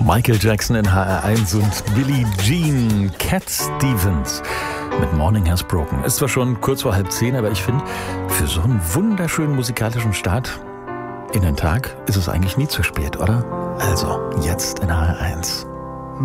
Michael Jackson in HR1 und Billie Jean. Cat Stevens mit Morning Has Broken. Ist zwar schon kurz vor 9:30, aber ich finde, für so einen wunderschönen musikalischen Start in den Tag ist es eigentlich nie zu spät, oder? Also, jetzt in HR1.